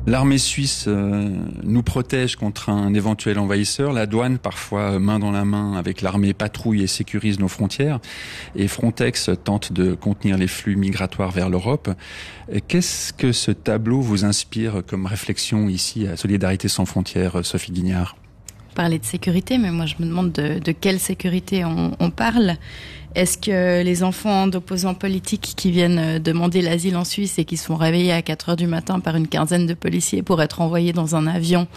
L'armée suisse nous protège contre un éventuel envahisseur. La douane, parfois main dans la main avec l'armée, patrouille et sécurise nos frontières. Et Frontex tente de contenir les flux migratoires vers l'Europe. Qu'est-ce que ce tableau vous inspire comme réflexion ici à Solidarité sans frontières, Sophie Guignard ? Parler de sécurité, mais moi je me demande de quelle sécurité on parle. Est-ce que les enfants d'opposants politiques qui viennent demander l'asile en Suisse et qui sont réveillés à 4 heures du matin par une quinzaine de policiers pour être envoyés dans un avion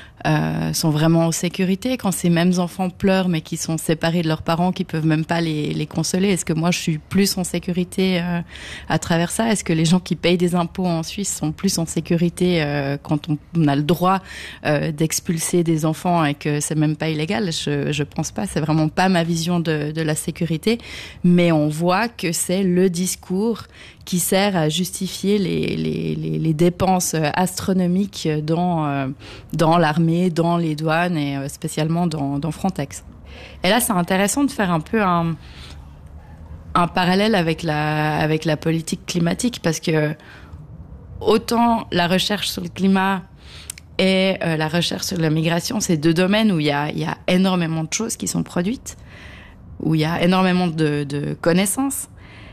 sont vraiment en sécurité, quand ces mêmes enfants pleurent mais qui sont séparés de leurs parents, qui peuvent même pas les consoler? Est-ce que moi je suis plus en sécurité à travers ça? Est-ce que les gens qui payent des impôts en Suisse sont plus en sécurité quand on a le droit d'expulser des enfants et que c'est même pas illégal? Je pense pas, c'est vraiment pas ma vision de la sécurité, mais on voit que c'est le discours qui sert à justifier les dépenses astronomiques dans l'armée, dans les douanes et spécialement dans Frontex. Et là, c'est intéressant de faire un peu un parallèle avec la politique climatique, parce que autant la recherche sur le climat et la recherche sur la migration, c'est deux domaines où il y a énormément de choses qui sont produites, où il y a énormément de connaissances.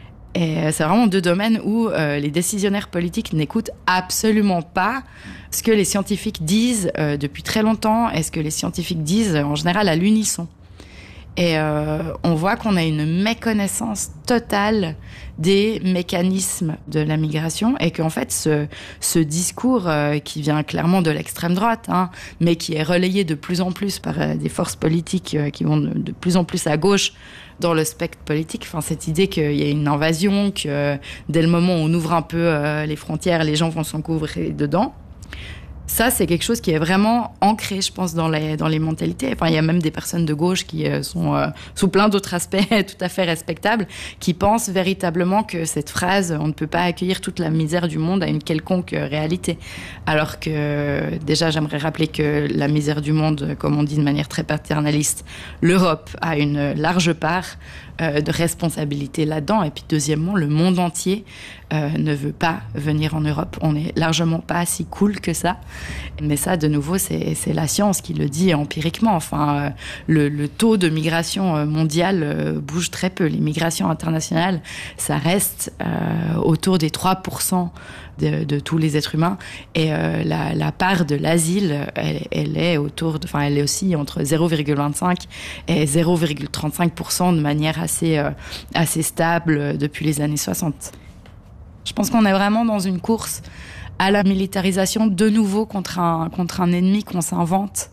Et c'est vraiment deux domaines où les décisionnaires politiques n'écoutent absolument pas ce que les scientifiques disent depuis très longtemps et ce que les scientifiques disent en général à l'unisson. Et on voit qu'on a une méconnaissance totale des mécanismes de la migration et qu'en fait ce discours qui vient clairement de l'extrême droite, mais qui est relayé de plus en plus par des forces politiques qui vont de plus en plus à gauche dans le spectre politique, enfin cette idée qu'il y a une invasion, que dès le moment où on ouvre un peu les frontières, les gens vont s'engouffrer dedans. Ça, c'est quelque chose qui est vraiment ancré, je pense, dans les mentalités. Enfin, il y a même des personnes de gauche qui sont, sous plein d'autres aspects tout à fait respectables, qui pensent véritablement que cette phrase « on ne peut pas accueillir toute la misère du monde » a une quelconque réalité. Alors que, déjà, j'aimerais rappeler que la misère du monde, comme on dit de manière très paternaliste, l'Europe a une large part de responsabilité là-dedans. Et puis, deuxièmement, le monde entier ne veut pas venir en Europe. On n'est largement pas si cool que ça. Mais ça, de nouveau, c'est la science qui le dit empiriquement. Enfin, le taux de migration mondiale bouge très peu. Les migrations internationales, ça reste autour des 3% de tous les êtres humains. Et la part de l'asile, elle est elle est aussi entre 0,25 et 0,35% de manière assez stable depuis les années 60. Je pense qu'on est vraiment dans une course à la militarisation, de nouveau contre un ennemi qu'on s'invente.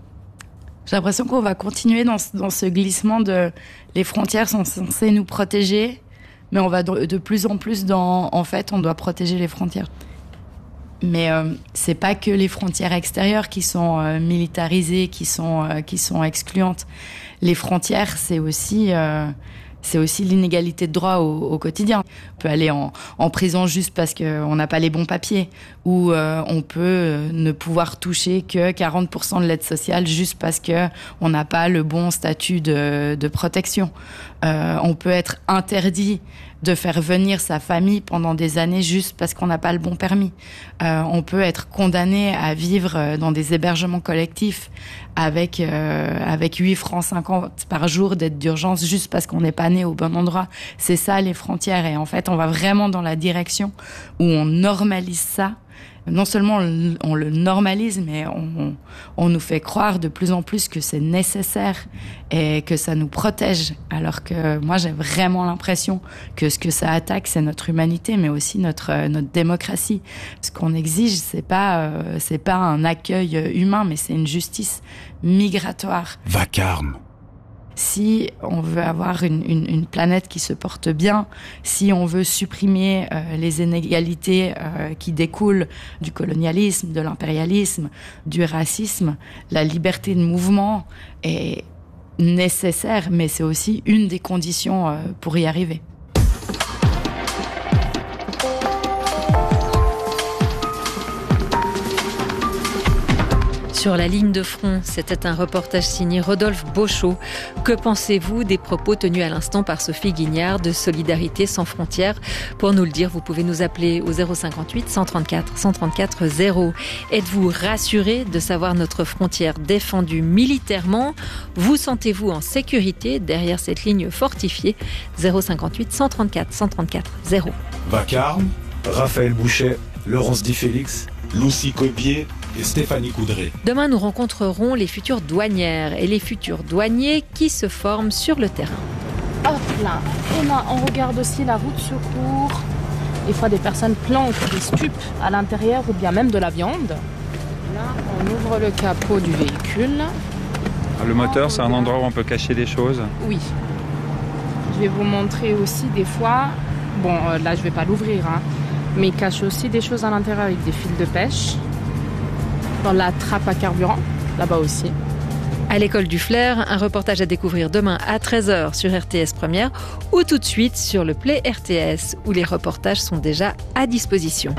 J'ai l'impression qu'on va continuer dans ce glissement de les frontières sont censées nous protéger, mais on va de plus en plus en fait, on doit protéger les frontières. Mais c'est pas que les frontières extérieures qui sont militarisées, qui sont excluantes. Les frontières, c'est aussi l'inégalité de droit au quotidien. On peut aller en prison juste parce qu'on n'a pas les bons papiers, ou on peut ne pouvoir toucher que 40% de l'aide sociale juste parce qu'on n'a pas le bon statut de protection. On peut être interdit de faire venir sa famille pendant des années juste parce qu'on n'a pas le bon permis. On peut être condamné à vivre dans des hébergements collectifs avec 8 francs 50 par jour d'aide d'urgence juste parce qu'on n'est pas né au bon endroit. C'est ça les frontières, et en fait on va vraiment dans la direction où on normalise ça. Non seulement on le normalise, mais on nous fait croire de plus en plus que c'est nécessaire et que ça nous protège. Alors que moi, j'ai vraiment l'impression que ce que ça attaque, c'est notre humanité, mais aussi notre démocratie. Ce qu'on exige, c'est pas un accueil humain, mais c'est une justice migratoire. Vacarme. Si on veut avoir une planète qui se porte bien, si on veut supprimer les inégalités qui découlent du colonialisme, de l'impérialisme, du racisme, la liberté de mouvement est nécessaire, mais c'est aussi une des conditions pour y arriver. Sur la ligne de front, c'était un reportage signé Rodolphe Beauchot. Que pensez-vous des propos tenus à l'instant par Sophie Guignard de Solidarité sans frontières? Pour nous le dire, vous pouvez nous appeler au 058 134 134 0. Êtes-vous rassuré de savoir notre frontière défendue militairement? Vous sentez-vous en sécurité derrière cette ligne fortifiée? 058 134 134 0. Vacarme, Raphaël Bouchet, Laurence Di Félix, Lucie Cobier et Stéphanie Coudray. Demain, nous rencontrerons les futures douanières et les futurs douaniers qui se forment sur le terrain. Hop là. Et là, on regarde aussi la roue de secours. Des fois, des personnes planquent des stupes à l'intérieur ou bien même de la viande. Là, on ouvre le capot du véhicule. Le moteur, c'est un endroit où on peut cacher des choses. Oui. Je vais vous montrer aussi des fois... Bon, là, je vais pas l'ouvrir, mais il cache aussi des choses à l'intérieur avec des fils de pêche. Dans la trappe à carburant, là-bas aussi. À l'école du Flair, un reportage à découvrir demain à 13h sur RTS Première ou tout de suite sur le Play RTS où les reportages sont déjà à disposition.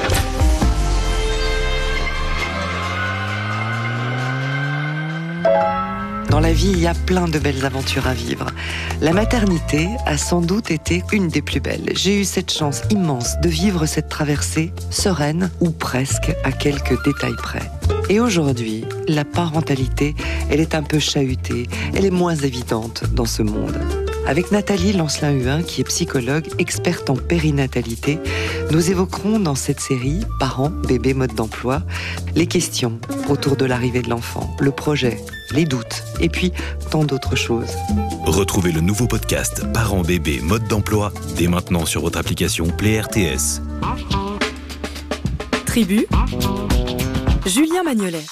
Dans la vie, il y a plein de belles aventures à vivre. La maternité a sans doute été une des plus belles. J'ai eu cette chance immense de vivre cette traversée sereine ou presque à quelques détails près. Et aujourd'hui, la parentalité, elle est un peu chahutée, elle est moins évidente dans ce monde. Avec Nathalie Lancelin-Huin, qui est psychologue, experte en périnatalité, nous évoquerons dans cette série Parents, bébés, mode d'emploi, les questions autour de l'arrivée de l'enfant, le projet, les doutes, et puis tant d'autres choses. Retrouvez le nouveau podcast Parents, bébés, mode d'emploi dès maintenant sur votre application Play RTS. Tribu, Julien Magnolet.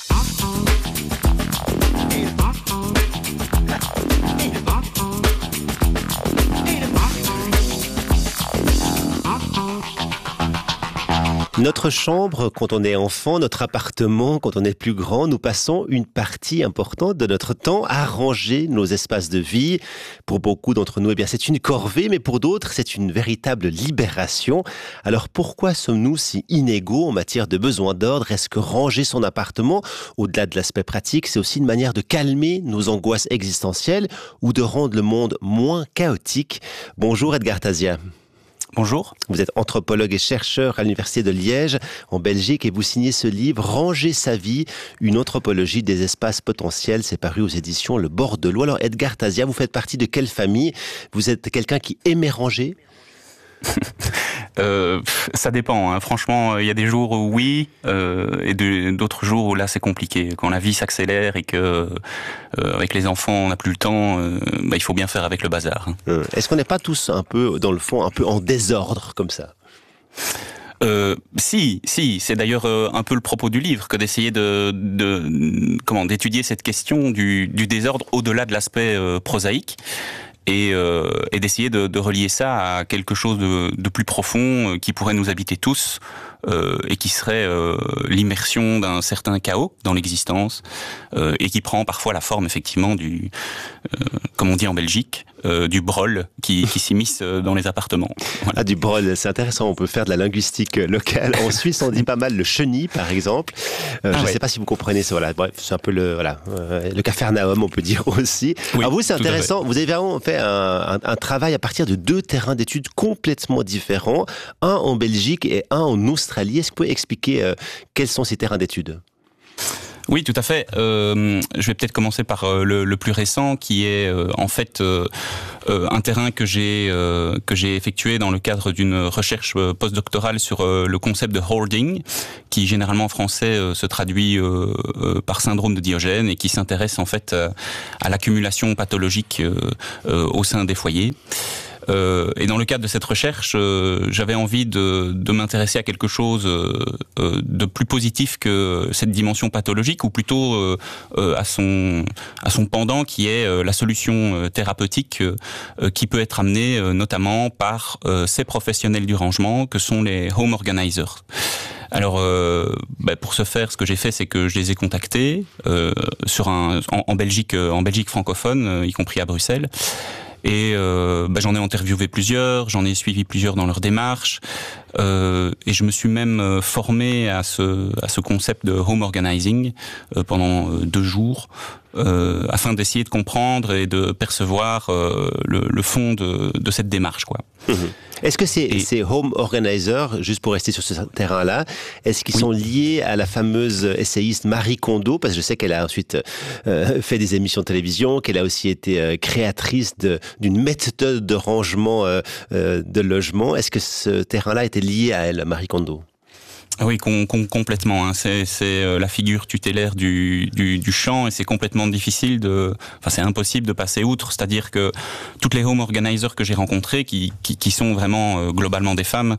Notre chambre, quand on est enfant, notre appartement, quand on est plus grand, nous passons une partie importante de notre temps à ranger nos espaces de vie. Pour beaucoup d'entre nous, eh bien, c'est une corvée, mais pour d'autres, c'est une véritable libération. Alors pourquoi sommes-nous si inégaux en matière de besoin d'ordre? Est-ce que ranger son appartement, au-delà de l'aspect pratique, c'est aussi une manière de calmer nos angoisses existentielles ou de rendre le monde moins chaotique? Bonjour Edgar Tazia. Bonjour. Vous êtes anthropologue et chercheur à l'Université de Liège, en Belgique, et vous signez ce livre « Ranger sa vie, une anthropologie des espaces potentiels ». C'est paru aux éditions Le Bord de l'Eau. Alors Edgar Tazia, vous faites partie de quelle famille? Vous êtes quelqu'un qui aimait ranger? Ça dépend, hein. Franchement, il y a des jours où oui, et d'autres jours où là c'est compliqué. Quand la vie s'accélère et que avec les enfants on n'a plus le temps, il faut bien faire avec le bazar. Est-ce qu'on n'est pas tous un peu, dans le fond, un peu en désordre comme ça? Si, c'est d'ailleurs un peu le propos du livre, que d'essayer d'étudier cette question du désordre au-delà de l'aspect prosaïque. Et d'essayer de relier ça à quelque chose de plus profond qui pourrait nous habiter tous et qui serait l'immersion d'un certain chaos dans l'existence et qui prend parfois la forme effectivement du, comme on dit en Belgique, du brol qui s'immisce dans les appartements. Voilà. Ah, du brol, c'est intéressant, on peut faire de la linguistique locale. En Suisse, on dit pas mal le chenille, par exemple. Je ne sais pas si vous comprenez ça. Voilà. Bref, c'est un peu le Capharnaüm, on peut dire aussi. Oui, alors vous, c'est intéressant. Vous avez vraiment fait un travail à partir de deux terrains d'études complètement différents, un en Belgique et un en Australie. Est-ce que vous pouvez expliquer quels sont ces terrains d'études ? Oui, tout à fait. Je vais peut-être commencer par le plus récent, qui est en fait un terrain que j'ai effectué dans le cadre d'une recherche postdoctorale sur le concept de hoarding, qui généralement en français se traduit par syndrome de Diogène et qui s'intéresse en fait à l'accumulation pathologique au sein des foyers. Et dans le cadre de cette recherche, j'avais envie de m'intéresser à quelque chose de plus positif que cette dimension pathologique, ou plutôt à son pendant, qui est la solution thérapeutique qui peut être amenée notamment par ces professionnels du rangement que sont les home organizers. Alors, pour ce faire, ce que j'ai fait, c'est que je les ai contactés en Belgique francophone, y compris à Bruxelles. Et j'en ai interviewé plusieurs, j'en ai suivi plusieurs dans leur démarche. et je me suis même formé à ce concept de home organizing pendant 2 jours. Afin d'essayer de comprendre et de percevoir le fond de cette démarche, quoi. Est-ce que ces home organizers, juste pour rester sur ce terrain-là, est-ce qu'ils sont liés à la fameuse essayiste Marie Kondo? Parce que je sais qu'elle a ensuite fait des émissions de télévision, qu'elle a aussi été créatrice d'une méthode de rangement de logement. Est-ce que ce terrain-là était lié à elle, Marie Kondo? Oui, complètement. Hein. C'est la figure tutélaire du champ, et c'est complètement difficile c'est impossible de passer outre. C'est-à-dire que toutes les home organizers que j'ai rencontrées, qui sont vraiment globalement des femmes,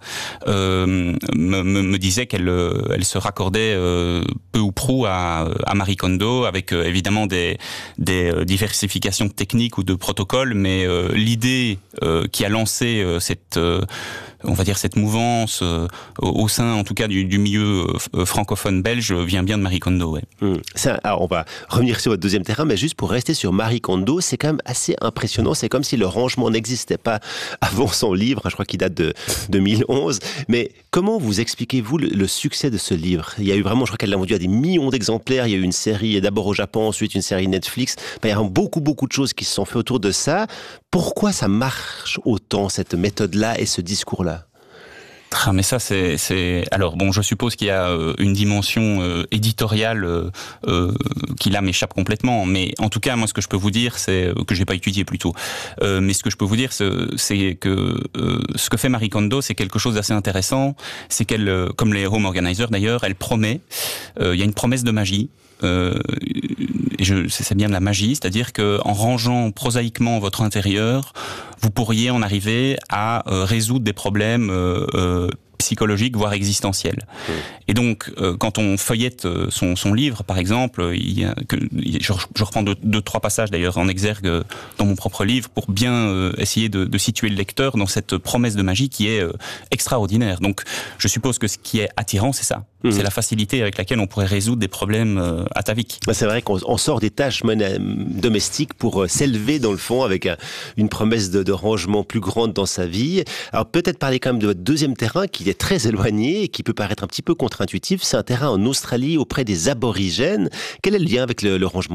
me disaient qu'elles se raccordaient peu ou prou à Marie Kondo, avec évidemment des diversifications techniques ou de protocoles, mais l'idée qui a lancé cette mouvance au sein, en tout cas, du milieu francophone belge vient bien de Marie Kondo. Ouais. Alors, on va revenir sur votre deuxième terrain, mais juste pour rester sur Marie Kondo, c'est quand même assez impressionnant. C'est comme si le rangement n'existait pas avant son livre. Je crois qu'il date de 2011. Mais comment vous expliquez-vous le succès de ce livre? Il y a eu vraiment, je crois qu'elle l'a vendu à des millions d'exemplaires. Il y a eu une série d'abord au Japon, ensuite une série Netflix. Il y a beaucoup de choses qui se sont faites autour de ça. Pourquoi ça marche autant, cette méthode-là et ce discours-là? Mais ça, alors bon, je suppose qu'il y a une dimension éditoriale qui là m'échappe complètement. Mais en tout cas, moi, ce que je peux vous dire, c'est que j'ai pas étudié plutôt. Mais ce que je peux vous dire, c'est que ce que fait Marie Kondo, c'est quelque chose d'assez intéressant. C'est qu'elle, comme les home organizers d'ailleurs, elle promet. Il y a une promesse de magie. C'est bien de la magie, c'est-à-dire que en rangeant prosaïquement votre intérieur, vous pourriez en arriver à résoudre des problèmes psychologiques, voire existentiels. Et donc, quand on feuillette son livre, par exemple, je reprends 2-3 passages d'ailleurs en exergue dans mon propre livre pour bien essayer de situer le lecteur dans cette promesse de magie qui est extraordinaire. Donc, je suppose que ce qui est attirant, c'est ça. C'est la facilité avec laquelle on pourrait résoudre des problèmes ataviques. C'est vrai qu'on sort des tâches domestiques pour s'élever dans le fond avec une promesse de rangement plus grande dans sa vie. Alors peut-être parler quand même de votre deuxième terrain qui est très éloigné et qui peut paraître un petit peu contre-intuitif. C'est un terrain en Australie auprès des aborigènes. Quel est le lien avec le rangement ?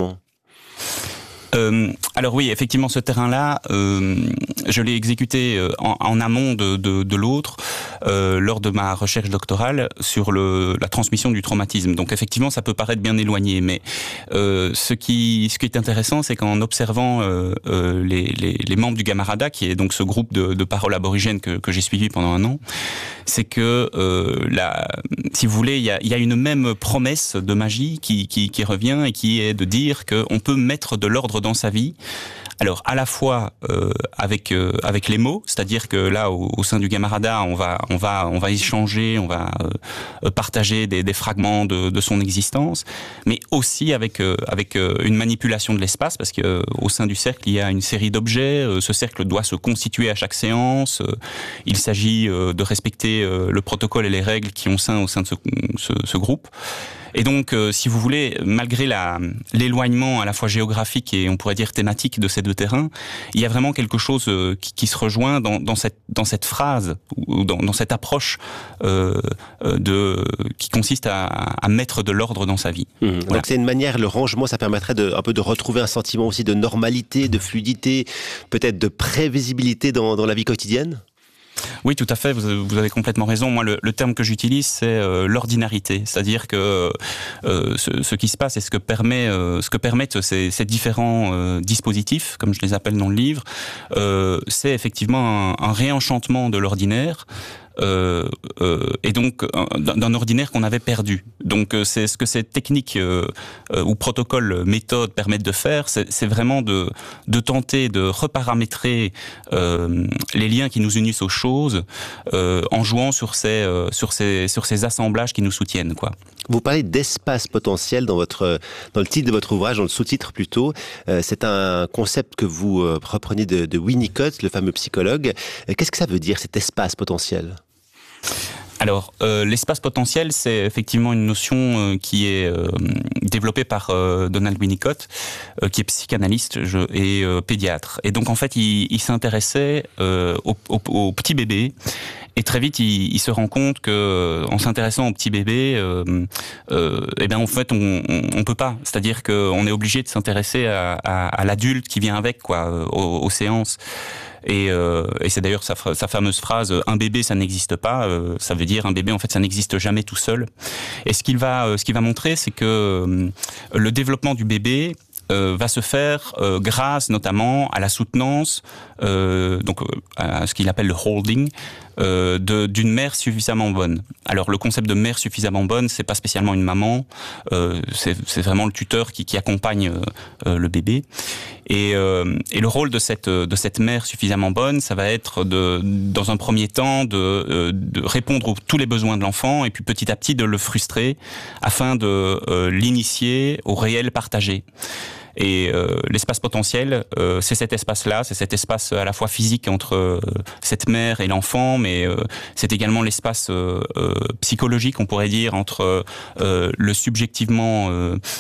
Alors oui, effectivement, ce terrain-là, je l'ai exécuté en amont de l'autre lors de ma recherche doctorale sur la transmission du traumatisme. Donc effectivement, ça peut paraître bien éloigné, mais ce qui est intéressant, c'est qu'en observant les membres du Gamarada, qui est donc ce groupe de paroles aborigènes que j'ai suivi pendant 1 an, c'est que si vous voulez, il y a une même promesse de magie qui revient et qui est de dire qu'on peut mettre de l'ordre dans sa vie. Alors à la fois avec les mots, c'est-à-dire que là au sein du Gamarada, on va échanger, on va partager des fragments de son existence, mais aussi avec une manipulation de l'espace, parce que au sein du cercle il y a une série d'objets. Ce cercle doit se constituer à chaque séance. Il s'agit de respecter le protocole et les règles qui ont au sein de ce groupe. Et donc, si vous voulez, malgré l'éloignement à la fois géographique et on pourrait dire thématique de ces 2 terrains, il y a vraiment quelque chose qui se rejoint dans cette phrase ou dans cette approche qui consiste à mettre de l'ordre dans sa vie. Voilà. Donc c'est une manière, le rangement, ça permettrait un peu de retrouver un sentiment aussi de normalité, de fluidité, peut-être de prévisibilité dans la vie quotidienne. Oui, tout à fait, vous avez complètement raison. Moi, le terme que j'utilise, c'est l'ordinarité. C'est-à-dire que ce qui se passe et ce que permettent ces différents dispositifs, comme je les appelle dans le livre, c'est effectivement un réenchantement de l'ordinaire. Et donc d'un ordinaire qu'on avait perdu. Donc c'est ce que ces techniques ou protocoles, méthodes permettent de faire, c'est vraiment de tenter de reparamétrer les liens qui nous unissent aux choses en jouant sur ces assemblages qui nous soutiennent, quoi. Vous parlez d'espace potentiel dans le titre de votre ouvrage, dans le sous-titre plutôt. C'est un concept que vous reprenez de Winnicott, le fameux psychologue. Qu'est-ce que ça veut dire, cet espace potentiel ? Alors, l'espace potentiel, c'est effectivement une notion qui est développée par Donald Winnicott, qui est psychanalyste et pédiatre. Et donc, en fait, il s'intéressait aux petits bébés Et très vite, il se rend compte que, en s'intéressant au petit bébé, en fait, on peut pas. C'est-à-dire qu'on est obligé de s'intéresser à l'adulte qui vient avec, quoi, aux séances. Et c'est d'ailleurs sa fameuse phrase « un bébé, ça n'existe pas », ça veut dire un bébé, en fait, ça n'existe jamais tout seul. Et ce qu'il va montrer, c'est que le développement du bébé va se faire grâce notamment à la soutenance, donc à ce qu'il appelle le holding, d'une mère suffisamment bonne. Alors le concept de mère suffisamment bonne, c'est pas spécialement une maman, c'est vraiment le tuteur qui accompagne le bébé. Et le rôle de cette mère suffisamment bonne, ça va être dans un premier temps de répondre à tous les besoins de l'enfant et puis petit à petit de le frustrer afin de l'initier au réel partagé. Et l'espace potentiel, c'est cet espace-là, c'est cet espace à la fois physique entre cette mère et l'enfant, mais c'est également l'espace psychologique, on pourrait dire, entre le subjectivement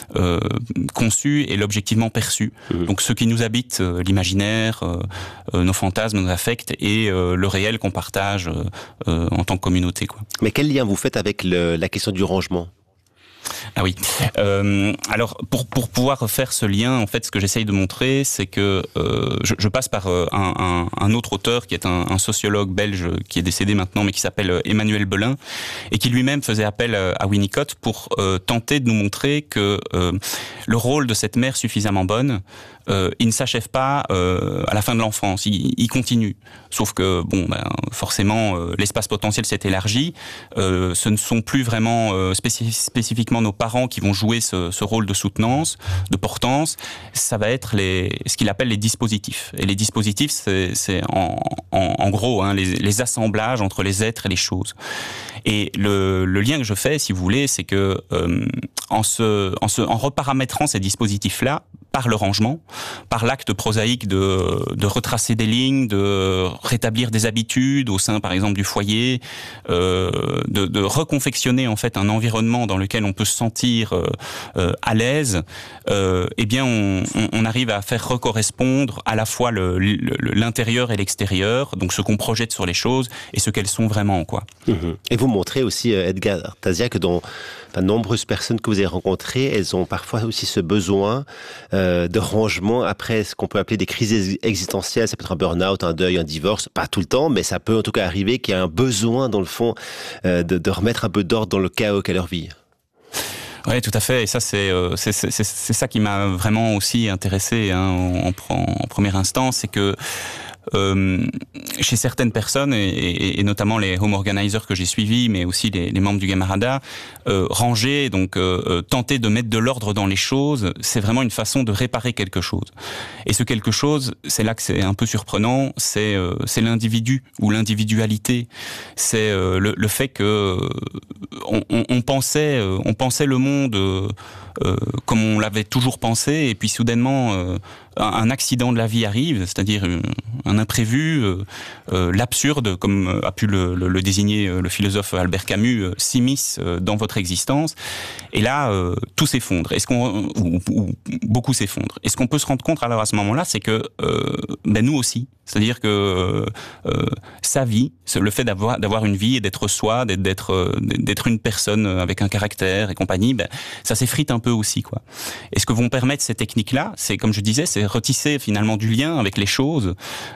conçu et l'objectivement perçu. Donc ce qui nous habite, l'imaginaire, nos fantasmes, nos affects, et le réel qu'on partage en tant que communauté, quoi. Mais quel lien vous faites avec la question du rangement ? Ah oui. Alors pour pouvoir faire ce lien, en fait, ce que j'essaye de montrer, c'est que je passe par un autre auteur qui est un sociologue belge qui est décédé maintenant, mais qui s'appelle Emmanuel Belin, et qui lui-même faisait appel à Winnicott pour tenter de nous montrer que le rôle de cette mère suffisamment bonne, il ne s'achève pas à la fin de l'enfance, il continue. Sauf que forcément l'espace potentiel s'est élargi. Ce ne sont plus vraiment spécifiquement nos parents qui vont jouer ce rôle de soutenance, de portance. Ça va être ce qu'il appelle les dispositifs. Et les dispositifs, c'est en gros les assemblages entre les êtres et les choses. Et le lien que je fais, si vous voulez, c'est que en reparamétrant ces dispositifs-là, par le rangement, par l'acte prosaïque de retracer des lignes, de rétablir des habitudes au sein, par exemple, du foyer, de reconfectionner en fait un environnement dans lequel on peut se sentir à l'aise, eh bien on arrive à faire recorrespondre à la fois l'intérieur et l'extérieur, donc ce qu'on projette sur les choses et ce qu'elles sont vraiment, quoi. Et vous montrez aussi, Edgar Tazia, que dans nombreuses personnes que vous avez rencontrées, elles ont parfois aussi ce besoin de rangement après ce qu'on peut appeler des crises existentielles. Ça peut être un burn-out, un deuil, un divorce, pas tout le temps, mais ça peut en tout cas arriver qu'il y a un besoin dans le fond de remettre un peu d'ordre dans le chaos qu'est leur vie. Oui, tout à fait. Et ça, c'est ça qui m'a vraiment aussi intéressé en première instance, c'est que chez certaines personnes, et notamment les home organizers que j'ai suivis, mais aussi les membres du Gamarada, ranger, donc tenter de mettre de l'ordre dans les choses, c'est vraiment une façon de réparer quelque chose. Et ce quelque chose, c'est là que c'est un peu surprenant, c'est l'individu ou l'individualité. C'est le fait que on pensait le monde comme on l'avait toujours pensé, et puis soudainement un accident de la vie arrive, c'est-à-dire un imprévu, l'absurde, comme a pu le désigner le philosophe Albert Camus, s'immisce dans votre existence, et là tout s'effondre. Ou beaucoup s'effondre. Et ce qu'on peut se rendre compte alors à ce moment-là, c'est que nous aussi, c'est-à-dire que sa vie, le fait d'avoir une vie et d'être soi, d'être une personne avec un caractère et compagnie, ça s'effrite un peu aussi, quoi. Et ce que vont permettre ces techniques-là, c'est, comme je disais, c'est retisser finalement du lien avec les choses,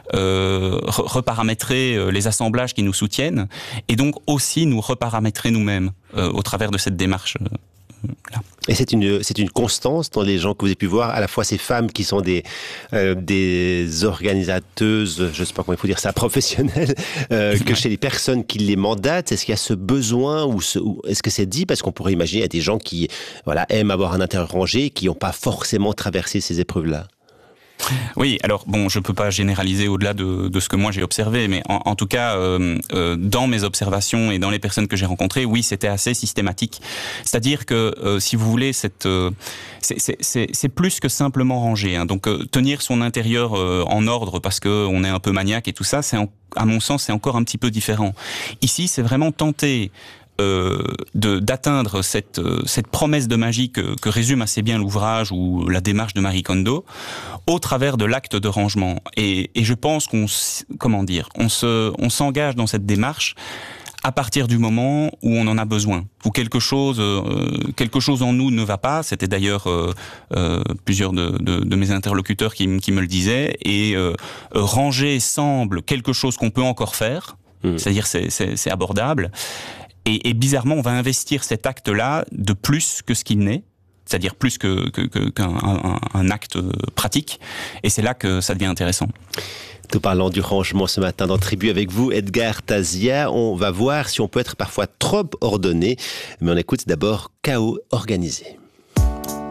reparamétrer les assemblages qui nous soutiennent, et donc aussi nous reparamétrer nous-mêmes au travers de cette démarche. Là. Et c'est une constance dans les gens que vous avez pu voir, à la fois ces femmes qui sont des organisateuses, je ne sais pas comment il faut dire ça, professionnelles, que chez les personnes qui les mandatent. Est-ce qu'il y a ce besoin ou est-ce que c'est dit? Parce qu'on pourrait imaginer, il y a des gens qui aiment avoir un intérieur rangé, qui n'ont pas forcément traversé ces épreuves-là. Oui, alors bon, je peux pas généraliser au-delà de ce que moi j'ai observé, mais en tout cas, dans mes observations et dans les personnes que j'ai rencontrées, oui, c'était assez systématique. C'est-à-dire que, si vous voulez, c'est plus que simplement ranger. Donc, tenir son intérieur en ordre parce que on est un peu maniaque et tout ça, à mon sens, c'est encore un petit peu différent. Ici, c'est vraiment tenter d'atteindre cette promesse de magie que résume assez bien l'ouvrage ou la démarche de Marie Kondo au travers de l'acte de rangement. Et je pense qu'on s'engage dans cette démarche à partir du moment où on en a besoin, où quelque chose en nous ne va pas. C'était d'ailleurs plusieurs de mes interlocuteurs qui me le disaient. Et ranger semble quelque chose qu'on peut encore faire, c'est-à-dire c'est abordable. Et bizarrement, on va investir cet acte-là de plus que ce qu'il n'est, c'est-à-dire plus qu'un acte pratique. Et c'est là que ça devient intéressant. Tout parlant du rangement ce matin dans Tribu avec vous, Edgar Tazia, on va voir si on peut être parfois trop ordonné. Mais on écoute d'abord Chaos organisé.